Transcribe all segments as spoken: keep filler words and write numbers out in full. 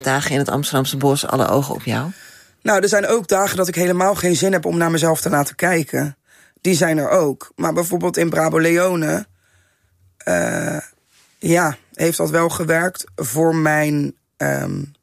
Dagen in het Amsterdamse bos, alle ogen op jou? Nou, er zijn ook dagen dat ik helemaal geen zin heb om naar mezelf te laten kijken. Die zijn er ook. Maar bijvoorbeeld in Brabo Leone... Uh, ja, heeft dat wel gewerkt voor mijn um,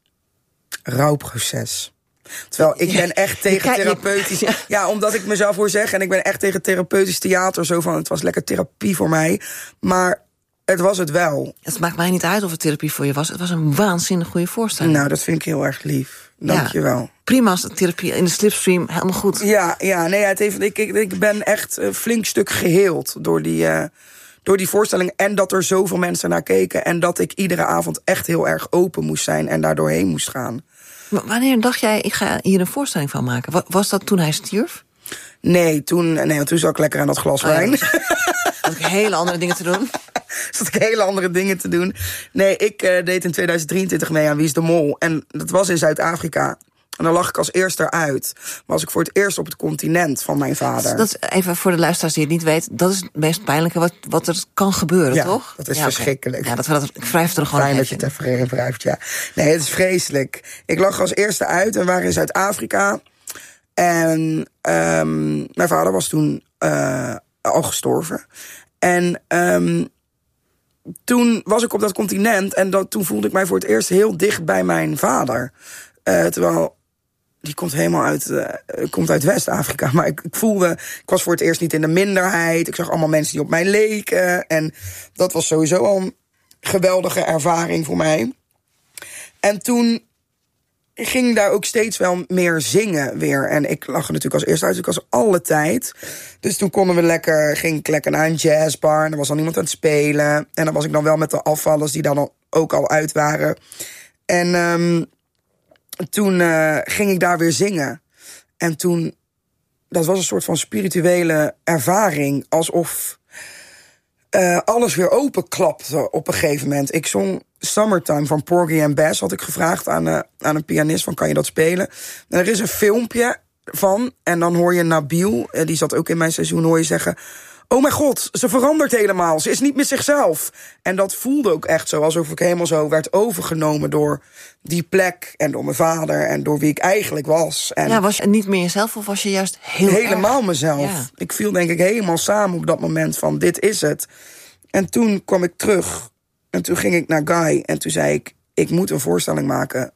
rouwproces. Terwijl ik ben echt tegen therapeutisch... Ja. ja, omdat ik mezelf hoor zeggen... en ik ben echt tegen therapeutisch theater. Zo van, het was lekker therapie voor mij. Maar het was het wel. Het maakt mij niet uit of het therapie voor je was. Het was een waanzinnig goede voorstelling. Nou, dat vind ik heel erg lief. Dank ja, je wel. Prima als therapie in de slipstream, helemaal goed. Ja, ja nee, het heeft, ik, ik, ik ben echt een flink stuk geheeld door die... Uh, Door die voorstelling en dat er zoveel mensen naar keken... en dat ik iedere avond echt heel erg open moest zijn... en daar doorheen moest gaan. Maar wanneer dacht jij, ik ga hier een voorstelling van maken? Was dat toen hij stierf? Nee, toen, nee want toen zat ik lekker aan dat glas wijn. Oh, ja, had ik hele andere dingen te doen? Zat ik hele andere dingen te doen. Nee, ik uh, deed in tweeduizend drieëntwintig mee aan Wie is de Mol. En dat was in Zuid-Afrika. En dan lag ik als eerste eruit. Maar was ik voor het eerst op het continent van mijn vader. Dat is, even voor de luisteraars die het niet weet... dat is het meest pijnlijke wat, wat er kan gebeuren, ja, toch? dat is ja, verschrikkelijk. Okay. Ja, dat, dat, ik wrijf er gewoon Fijn dat je het even wrijft, ja. Nee, het is vreselijk. Ik lag als eerste uit en we waren in Zuid-Afrika. En um, mijn vader was toen uh, al gestorven. En um, toen was ik op dat continent... en dat, toen voelde ik mij voor het eerst heel dicht bij mijn vader. Uh, terwijl... Die komt helemaal uit, uh, komt uit West-Afrika. Maar ik, ik voelde, ik was voor het eerst niet in de minderheid. Ik zag allemaal mensen die op mij leken. En dat was sowieso al een geweldige ervaring voor mij. En toen ging daar ook steeds wel meer zingen weer. En ik lag er natuurlijk als eerste uit, dus ik was alle tijd. Dus toen konden we lekker, ging ik lekker naar een jazzbar. En er was al niemand aan het spelen. En dan was ik dan wel met de afvallers die dan ook al uit waren. En... Um, Toen uh, ging ik daar weer zingen. En toen, dat was een soort van spirituele ervaring. Alsof uh, alles weer openklapte op een gegeven moment. Ik zong Summertime van Porgy and Bess. Had ik gevraagd aan, uh, aan een pianist van, kan je dat spelen? En er is een filmpje van. En dan hoor je Nabil, uh, die zat ook in mijn seizoen, hoor je zeggen... Oh mijn god, ze verandert helemaal. Ze is niet meer zichzelf. En dat voelde ook echt zo, alsof ik helemaal zo werd overgenomen door die plek en door mijn vader en door wie ik eigenlijk was. En ja, was je niet meer jezelf of was je juist heel helemaal erg? mezelf. Ja. Ik viel denk ik helemaal samen op dat moment van dit is het. En toen kwam ik terug en toen ging ik naar Guy en toen zei ik, ik moet een voorstelling maken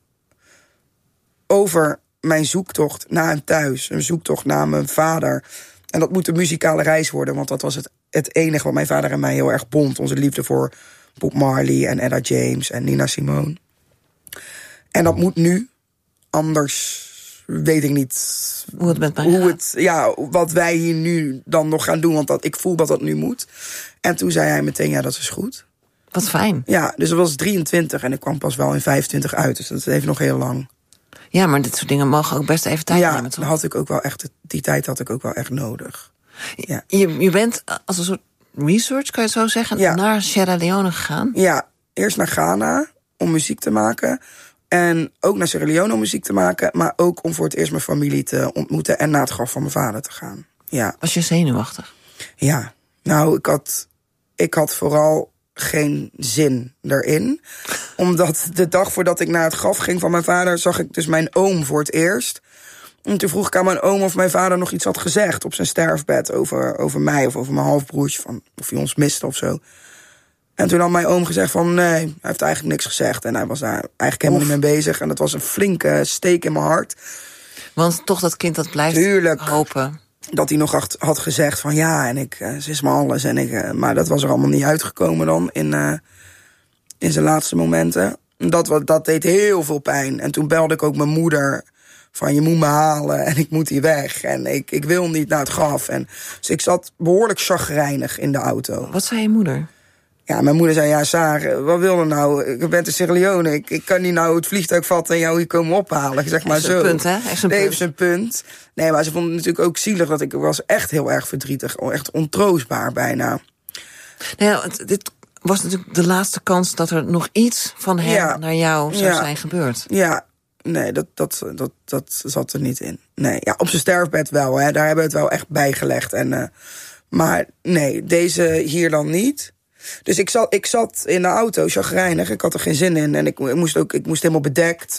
over mijn zoektocht naar een thuis. Een zoektocht naar mijn vader. En dat moet een muzikale reis worden, want dat was het, het enige wat mijn vader en mij heel erg bond. Onze liefde voor Bob Marley en Etta James en Nina Simone. En dat moet nu, anders weet ik niet hoe het met mij hoe gaat. Het, ja, wat wij hier nu dan nog gaan doen, want dat, ik voel dat dat nu moet. En toen zei hij meteen, ja, dat is goed. Wat fijn. Ja, dus dat was drieëntwintig en ik kwam pas wel in vijfentwintig uit, dus dat heeft nog heel lang. Ja, maar dit soort dingen mogen ook best even tijd ja, nemen, toch? Ja, had ik ook wel echt, die tijd had ik ook wel echt nodig. Ja. Je, je bent als een soort research, kan je het zo zeggen, ja. naar Sierra Leone gegaan? Ja, eerst naar Ghana om muziek te maken. En ook naar Sierra Leone om muziek te maken. Maar ook om voor het eerst mijn familie te ontmoeten en naar het graf van mijn vader te gaan. Ja. Was je zenuwachtig? Ja, nou, ik had, ik had vooral geen zin erin. Omdat de dag voordat ik naar het graf ging van mijn vader, zag ik dus mijn oom voor het eerst. En toen vroeg ik aan mijn oom of mijn vader nog iets had gezegd op zijn sterfbed over, over mij of over mijn halfbroertje, van of hij ons miste of zo. En toen had mijn oom gezegd van nee, hij heeft eigenlijk niks gezegd. En hij was daar eigenlijk helemaal Oef. niet mee bezig. En dat was een flinke steek in mijn hart. Want toch dat kind dat blijft Tuurlijk. hopen. Dat hij nog had gezegd van ja, en ik, ze is me alles. En ik, uh, maar dat was er allemaal niet uitgekomen dan in, uh, in zijn laatste momenten. Dat, dat deed heel veel pijn. En toen belde ik ook mijn moeder van je moet me halen en ik moet hier weg. En ik, ik wil niet naar het graf. En, dus ik zat behoorlijk chagrijnig in de auto. Wat zei je moeder? Ja, mijn moeder zei, ja, Saar, wat wil je nou? Ik ben in Sierra Leone. Ik, ik kan niet nou het vliegtuig vatten en jou hier komen ophalen. Zeg maar zo. Punt, hè? Heeft nee, heeft een punt. Nee, maar ze vond het natuurlijk ook zielig dat ik was echt heel erg verdrietig. Echt ontroostbaar bijna. Nou ja, dit was natuurlijk de laatste kans dat er nog iets van hem ja. naar jou zou ja. zijn gebeurd. Ja, nee, dat, dat, dat, dat zat er niet in. Nee, ja, op zijn sterfbed wel, hè. Daar hebben we het wel echt bijgelegd. En, uh, maar nee, deze hier dan niet. Dus ik zat, ik zat in de auto, chagrijnig. Ik had er geen zin in. En ik, ik, moest, ook, ik moest helemaal bedekt.